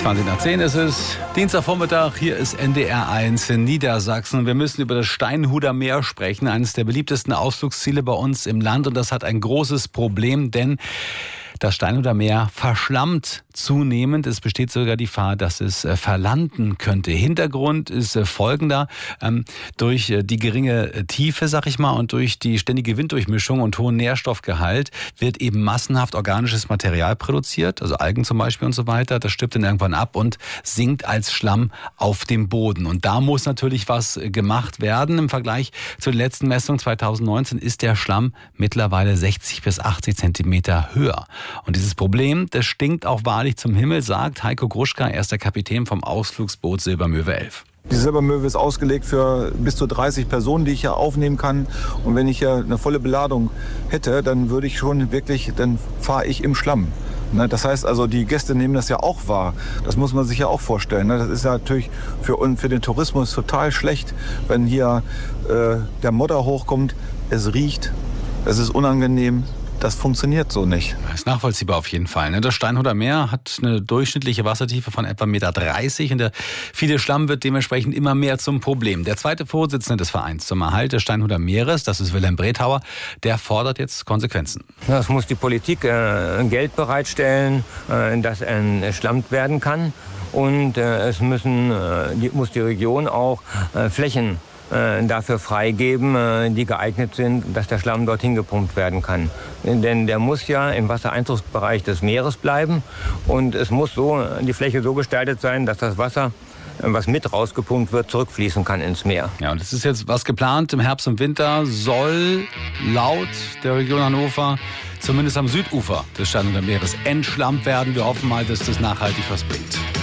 20 nach 10 ist es. Dienstagvormittag, hier ist NDR1 in Niedersachsen. Wir müssen über das Steinhuder Meer sprechen, eines der beliebtesten Ausflugsziele bei uns im Land. Und das hat ein großes Problem, denn das Steinhuder Meer verschlammt zunehmend. Es besteht sogar die Gefahr, dass es verlanden könnte. Hintergrund ist folgender. Durch die geringe Tiefe, sag ich mal, und durch die ständige Winddurchmischung und hohen Nährstoffgehalt wird eben massenhaft organisches Material produziert, also Algen zum Beispiel und so weiter. Das stirbt dann irgendwann ab und sinkt als Schlamm auf dem Boden. Und da muss natürlich was gemacht werden. Im Vergleich zur letzten Messung 2019 ist der Schlamm mittlerweile 60 bis 80 Zentimeter höher. Und dieses Problem, das stinkt auch wahrlich zum Himmel, sagt Heiko Gruschka, er ist der Kapitän vom Ausflugsboot Silbermöwe 11. Die Silbermöwe ist ausgelegt für bis zu 30 Personen, die ich hier aufnehmen kann. Und wenn ich hier eine volle Beladung hätte, dann fahre ich im Schlamm. Das heißt also, die Gäste nehmen das ja auch wahr. Das muss man sich ja auch vorstellen. Das ist ja natürlich für den Tourismus total schlecht, wenn hier der Modder hochkommt. Es riecht, es ist unangenehm. Das funktioniert so nicht. Das ist nachvollziehbar auf jeden Fall. Das Steinhuder Meer hat eine durchschnittliche Wassertiefe von etwa 1,30 Meter. Und der viele Schlamm wird dementsprechend immer mehr zum Problem. Der zweite Vorsitzende des Vereins zum Erhalt des Steinhuder Meeres, das ist Wilhelm Brethauer, der fordert jetzt Konsequenzen. Es muss die Politik Geld bereitstellen, dass entschlammt werden kann. Und muss die Region auch Flächen dafür freigeben, die geeignet sind, dass der Schlamm dorthin gepumpt werden kann. Denn der muss ja im Wassereinzugsbereich des Meeres bleiben und es muss die Fläche so gestaltet sein, dass das Wasser, was mit rausgepumpt wird, zurückfließen kann ins Meer. Ja, und es ist jetzt was geplant. Im Herbst und Winter soll laut der Region Hannover zumindest am Südufer des Steinhuder Meeres entschlammt werden. Wir hoffen mal, dass das nachhaltig was bringt.